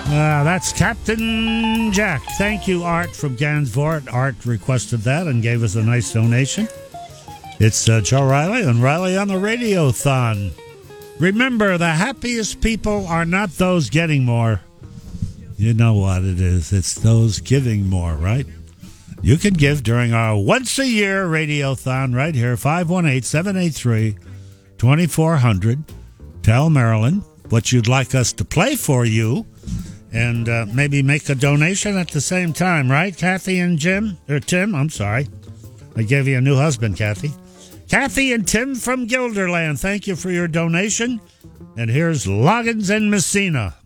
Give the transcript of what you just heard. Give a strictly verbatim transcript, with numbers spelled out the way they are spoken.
Uh, that's Captain Jack. Thank you, Art from Gansevoort. Art requested that and gave us a nice donation. It's uh, Joe Riley and Riley on the Radiothon. Remember, the happiest people are not those getting more. You know what it is. It's those giving more, right? You can give during our once-a-year Radiothon right here, five one eight, seven eight three, two four zero zero. Tell Marilyn what you'd like us to play for you. And uh, maybe make a donation at the same time, right, Kathy and Jim? Or Tim, I'm sorry. I gave you a new husband, Kathy. Kathy and Tim from Gilderland, thank you for your donation. And here's Loggins and Messina.